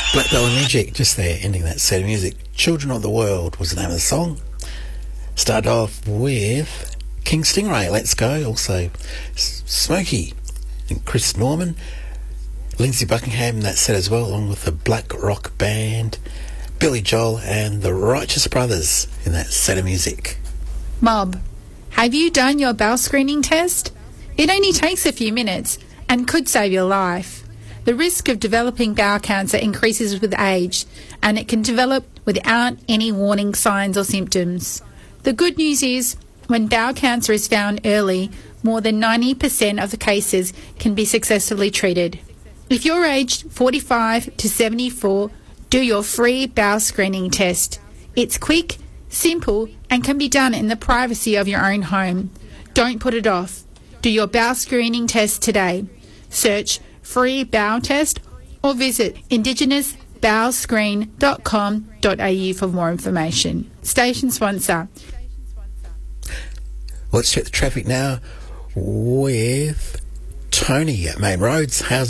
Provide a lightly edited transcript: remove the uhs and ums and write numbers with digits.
Black Bell Magic, just there, ending that set of music. Children of the World was the name of the song. Started off with King Stingray, Let's Go. Also, Smokey and Chris Norman. Lindsay Buckingham in that set as well, along with the Black Rock Band. Billy Joel and the Righteous Brothers in that set of music. Mob, have you done your bowel screening test? It only takes a few minutes and could save your life. The risk of developing bowel cancer increases with age, and it can develop without any warning signs or symptoms. The good news is, when bowel cancer is found early, more than 90% of the cases can be successfully treated. If you're aged 45 to 74, do your free bowel screening test. It's quick, simple, and can be done in the privacy of your own home. Don't put it off. Do your bowel screening test today. Search free bowel test or visit indigenousbowelscreen.com.au for more information. Station sponsor. Let's check the traffic now with Tony at Main Roads. How's